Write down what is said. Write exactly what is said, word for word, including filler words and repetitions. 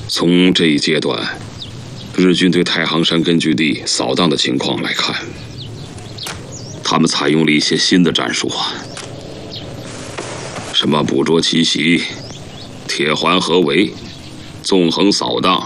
从这一阶段，日军对太行山根据地扫荡的情况来看，他们采用了一些新的战术啊，什么捕捉奇袭、铁环合围、纵横扫荡、